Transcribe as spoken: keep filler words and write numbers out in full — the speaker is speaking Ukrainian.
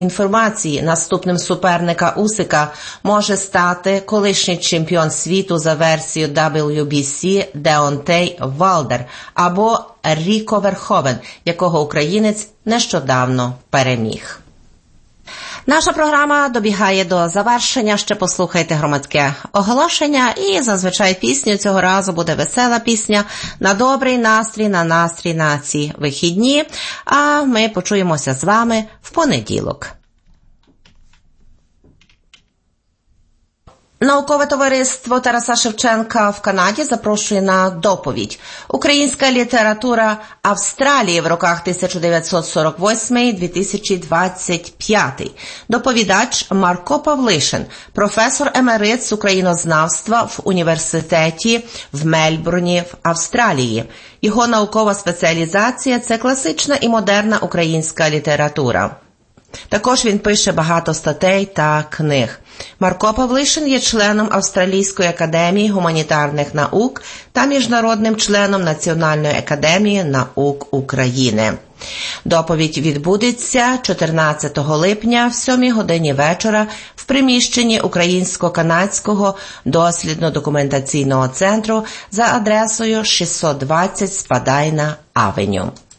інформації, наступним суперника Усика може стати колишній чемпіон світу за версією дабл ю бі сі Деонтей Валдер або Ріко Верховен, якого українець нещодавно переміг. Наша програма добігає до завершення. Ще послухайте громадське оголошення і зазвичай пісню цього разу буде весела пісня на добрий настрій, на настрій на ці вихідні. А ми почуємося з вами в понеділок. Наукове товариство Тараса Шевченка в Канаді запрошує на доповідь. Українська література Австралії в роках тисяча дев'ятсот сорок восьмий - дві тисячі двадцять п'ятий. Доповідач Марко Павлишин, професор емерит з українознавства в університеті в Мельбурні в Австралії. Його наукова спеціалізація – це класична і модерна українська література. Також він пише багато статей та книг. Марко Павлишин є членом Австралійської академії гуманітарних наук та міжнародним членом Національної академії наук України. Доповідь відбудеться чотирнадцятого липня в сьомій годині вечора в приміщенні Українсько-канадського дослідно-документаційного центру за адресою шістсот двадцять Спадайна Авеню.